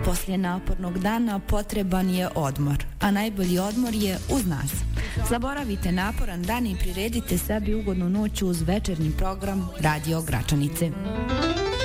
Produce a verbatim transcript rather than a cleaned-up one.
Poslije napornog dana potreban je odmor, a najbolji odmor je uz nas. Zaboravite naporan dan i priredite sebi ugodnu noć uz večernji program Radio Gračanice.